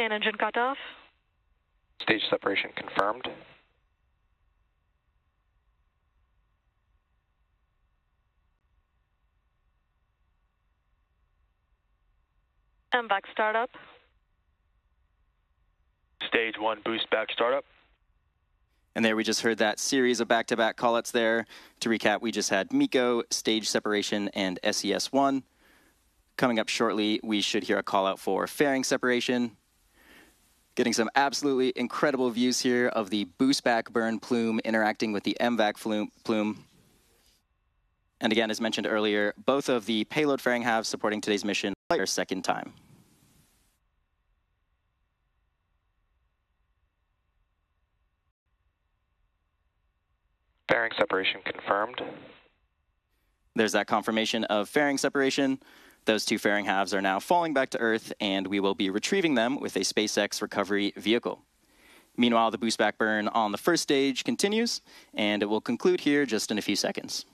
Main engine cutoff. Stage separation confirmed. MVAC startup. Stage 1 boost back startup. And there we just heard that series of back-to-back callouts there. To recap, we just had MECO, stage separation, and SES-1. Coming up shortly, we should hear a call-out for fairing separation. Getting some absolutely incredible views here of the boost back burn plume interacting with the MVAC plume. And again, as mentioned earlier, both of the payload fairing halves supporting today's mission for their second time. Fairing separation confirmed. There's that confirmation of fairing separation. Those two fairing halves are now falling back to Earth, and we will be retrieving them with a SpaceX recovery vehicle. Meanwhile, the boost back burn on the first stage continues, and it will conclude here just in a few seconds.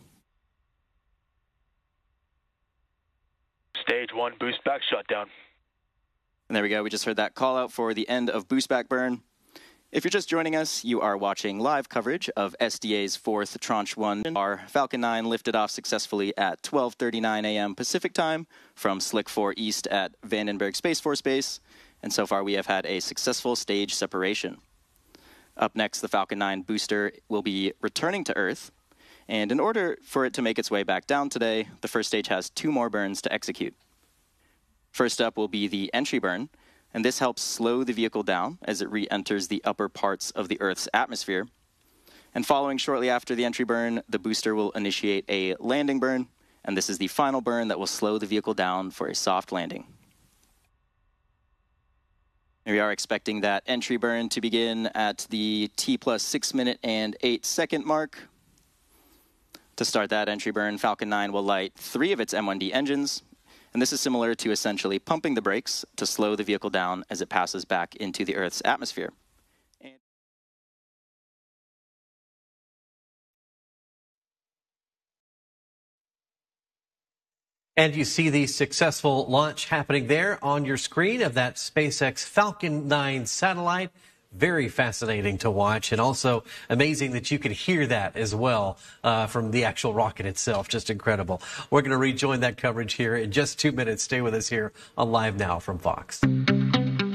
Stage 1 boost back shutdown. And there we go. We just heard that call out for the end of boost back burn. If you're just joining us, you are watching live coverage of SDA's fourth Tranche 1. Our Falcon 9 lifted off successfully at 12:39 a.m. Pacific time from Slick 4 East at Vandenberg Space Force Base. And so far, we have had a successful stage separation. Up next, the Falcon 9 booster will be returning to Earth. And in order for it to make its way back down today, the first stage has 2 more burns to execute. First up will be the entry burn, and this helps slow the vehicle down as it re-enters the upper parts of the Earth's atmosphere. And following shortly after the entry burn, the booster will initiate a landing burn, and this is the final burn that will slow the vehicle down for a soft landing. We are expecting that entry burn to begin at the T plus 6 minute and 8 second mark. To start that entry burn, Falcon 9 will light 3 of its M1D engines, and this is similar to essentially pumping the brakes to slow the vehicle down as it passes back into the Earth's atmosphere. And you see the successful launch happening there on your screen of that SpaceX Falcon 9 satellite. Very fascinating to watch, and also amazing that you could hear that as well from the actual rocket itself. Just incredible. We're going to rejoin that coverage here in just 2 minutes. Stay with us here on Live Now from Fox.